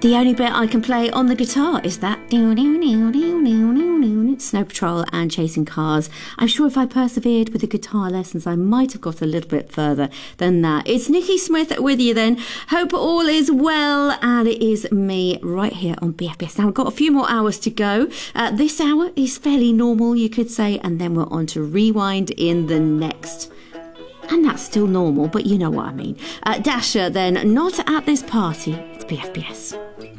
The only bit I can play on the guitar is that Snow Patrol and Chasing Cars. I'm sure if I persevered with the guitar lessons, I might have got a little bit further than that. It's Nikki Smith with you then. Hope all is well, and it is me right here on BFBS. Now, I've got a few more hours to go. This hour is fairly normal, you could say, and then we're on to Rewind in the next. And that's still normal, but you know what I mean. Dasher then, Not at This Party. It's BFBS.